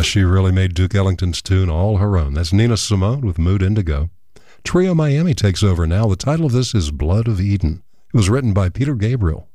She really made Duke Ellington's tune all her own. That's Nina Simone with Mood Indigo. Trio Miami takes over now. The title of this is Blood of Eden. It was written by Peter Gabriel.